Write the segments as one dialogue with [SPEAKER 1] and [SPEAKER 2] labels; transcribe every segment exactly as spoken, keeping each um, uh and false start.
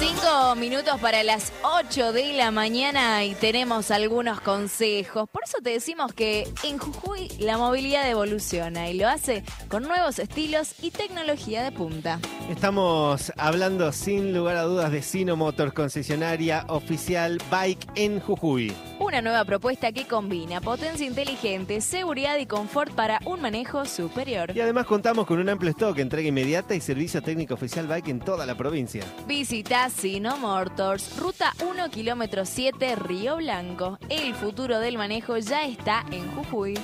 [SPEAKER 1] Cinco minutos para las ocho de la mañana y tenemos algunos consejos. Por eso te decimos que en Jujuy la movilidad evoluciona y lo hace con nuevos estilos y tecnología de punta.
[SPEAKER 2] Estamos hablando sin lugar a dudas de Sino Motors, concesionaria oficial Bike en Jujuy.
[SPEAKER 1] Una nueva propuesta que combina potencia inteligente, seguridad y confort para un manejo superior.
[SPEAKER 2] Y además contamos con un amplio stock, entrega inmediata y servicio técnico oficial Bike en toda la provincia.
[SPEAKER 1] Visita Sino Motors, ruta uno, kilómetro siete, Río Blanco. El futuro del manejo ya está en Jujuy.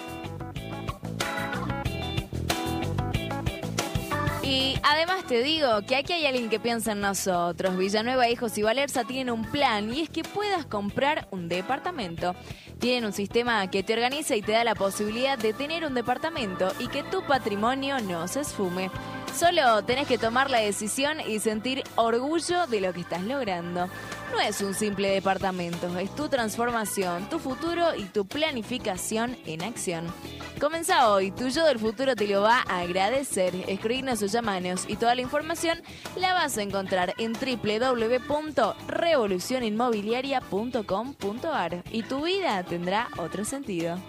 [SPEAKER 1] Y además te digo que aquí hay alguien que piensa en nosotros. Villanueva, Hijos y Valerza tienen un plan y es que puedas comprar un departamento. Tienen un sistema que te organiza y te da la posibilidad de tener un departamento y que tu patrimonio no se esfume. Solo tenés que tomar la decisión y sentir orgullo de lo que estás logrando. No es un simple departamento, es tu transformación, tu futuro y tu planificación en acción. Comenzá hoy, tu yo del futuro te lo va a agradecer. Escribirnos o llamanos y toda la información la vas a encontrar en doble u doble u doble u punto revolución inmobiliaria punto com punto a r y tu vida tendrá otro sentido.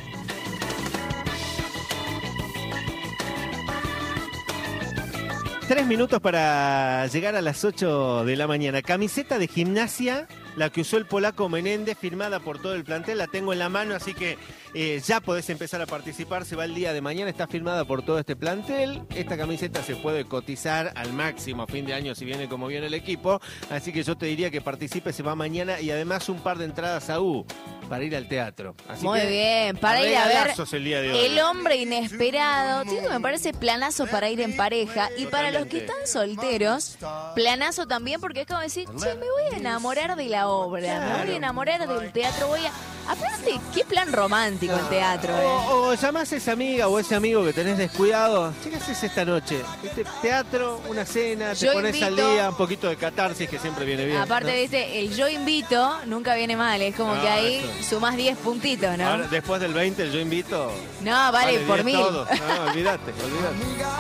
[SPEAKER 2] Tres minutos para llegar a las ocho de la mañana. Camiseta de gimnasia, la que usó el polaco Menéndez, firmada por todo el plantel. La tengo en la mano, así que eh, ya podés empezar a participar. Se va el día de mañana, está firmada por todo este plantel. Esta camiseta se puede cotizar al máximo a fin de año si viene como viene el equipo. Así que yo te diría que participe, se va mañana. Y además un par de entradas a U para ir al teatro. Así
[SPEAKER 1] Muy
[SPEAKER 2] que,
[SPEAKER 1] bien, para ir a ver
[SPEAKER 2] el, día de hoy.
[SPEAKER 1] El hombre inesperado. Tío, me parece planazo para ir en pareja. Y para los que están solteros, planazo también porque es como decir, che, me voy a enamorar de la obra, claro. Me voy a enamorar del teatro, voy a... Aparte, qué plan romántico el teatro, ¿eh?
[SPEAKER 2] O, o llamás a esa amiga o ese amigo que tenés descuidado. ¿Qué haces esta noche? ¿Viste? Teatro, una cena, te
[SPEAKER 1] yo
[SPEAKER 2] pones
[SPEAKER 1] invito,
[SPEAKER 2] al día, un poquito de catarsis que siempre viene bien.
[SPEAKER 1] Aparte,
[SPEAKER 2] ¿no?
[SPEAKER 1] Viste, el yo invito nunca viene mal, es como
[SPEAKER 2] no,
[SPEAKER 1] que ahí
[SPEAKER 2] eso.
[SPEAKER 1] sumás diez puntitos, ¿no?
[SPEAKER 2] Ahora, después del veinte, el yo invito.
[SPEAKER 1] No, vale,
[SPEAKER 2] vale
[SPEAKER 1] por mil.
[SPEAKER 2] Todo. No, olvídate, olvídate.